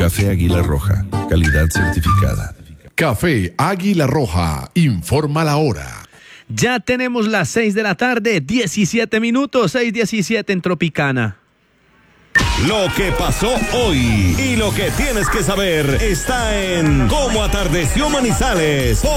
Café Águila Roja, calidad certificada. Café Águila Roja, informa la hora. Ya tenemos las 6 de la tarde, 17 minutos, 6:17 en Tropicana. Lo que pasó hoy y lo que tienes que saber está en Cómo Atardeció Manizales.